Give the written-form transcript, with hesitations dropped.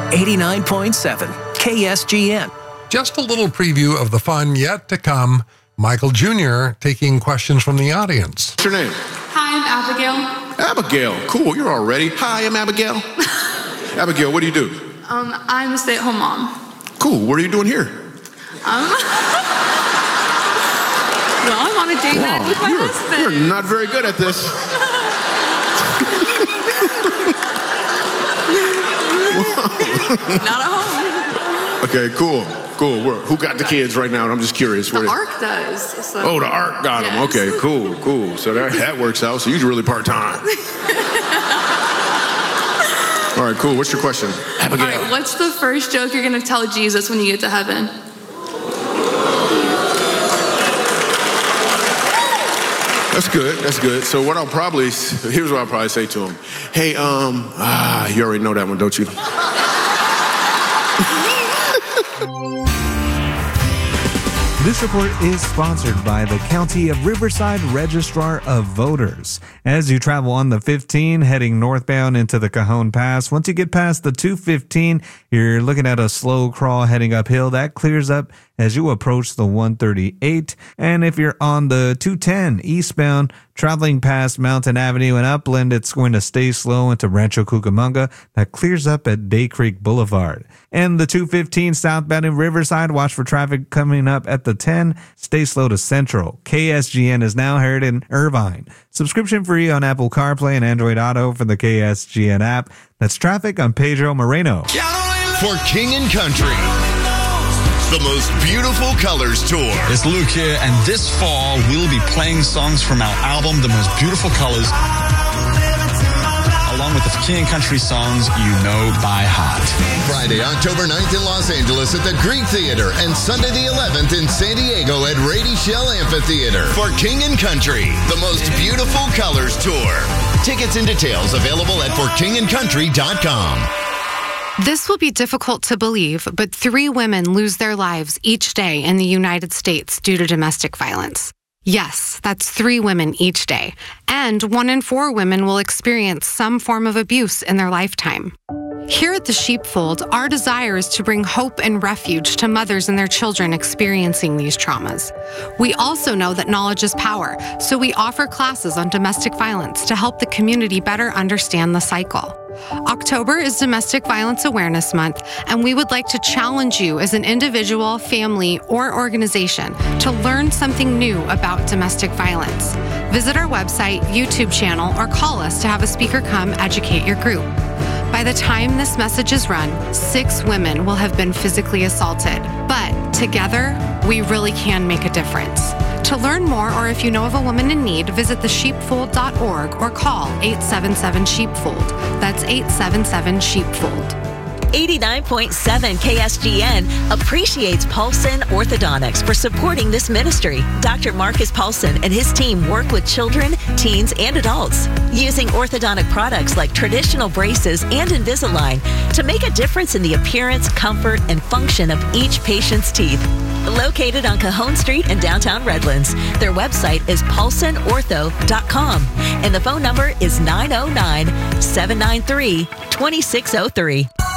89.7 KSGN. Just a little preview of the fun yet to come. Michael Jr. taking questions from the audience. What's your name? Hi, I'm Abigail. Abigail. Cool, you're all ready. Hi, I'm Abigail. Abigail, what do you do? I'm a stay-at-home mom. Cool, what are you doing here? Well, I'm on a date night with my husband. You're not very good at this. Not at home. Okay, cool. Who got the kids right now? I'm just curious. The ARC does. So. Oh, the ARC got them. Yes. Okay, cool. So that works out. So you're really part-time. All right, cool. What's your question? Abigail. All right, what's the first joke you're going to tell Jesus when you get to heaven? That's good. So here's what I'll probably say to him. Hey, you already know that one, don't you? This report is sponsored by the County of Riverside Registrar of Voters. As you travel on the 15 heading northbound into the Cajon Pass, once you get past the 215, you're looking at a slow crawl heading uphill. That clears up as you approach the 138. And if you're on the 210 eastbound, traveling past Mountain Avenue and Upland, it's going to stay slow into Rancho Cucamonga. That clears up at Day Creek Boulevard. And the 215 southbound in Riverside, watch for traffic coming up at the 10. Stay slow to Central. KSGN is now heard in Irvine. Subscription free on Apple CarPlay and Android Auto for the KSGN app. That's traffic on Pedro Moreno. For King and Country, the most beautiful colors tour. It's Luke here, and this fall we'll be playing songs from our album, The Most Beautiful Colors, along with the King and Country songs you know by heart. Friday, October 9th in Los Angeles at the Greek Theater, and Sunday the 11th in San Diego at Rady Shell Amphitheater. For King and Country, the most beautiful colors tour. Tickets and details available at forkingandcountry.com. This will be difficult to believe, but 3 women lose their lives each day in the United States due to domestic violence. Yes, that's 3 women each day. And 1 in 4 women will experience some form of abuse in their lifetime. Here at the Sheepfold, our desire is to bring hope and refuge to mothers and their children experiencing these traumas. We also know that knowledge is power, so we offer classes on domestic violence to help the community better understand the cycle. October is Domestic Violence Awareness Month, and we would like to challenge you as an individual, family, or organization to learn something new about domestic violence. Visit our website, YouTube channel, or call us to have a speaker come educate your group. By the time this message is run, 6 women will have been physically assaulted. But together, we really can make a difference. To learn more, or if you know of a woman in need, visit thesheepfold.org or call 877-SHEEPFOLD. That's 877-SHEEPFOLD. 89.7 KSGN appreciates Paulson Orthodontics for supporting this ministry. Dr. Marcus Paulson and his team work with children, teens, and adults using orthodontic products like traditional braces and Invisalign to make a difference in the appearance, comfort, and function of each patient's teeth. Located on Cajon Street in downtown Redlands, their website is paulsonortho.com and the phone number is 909-793-2603.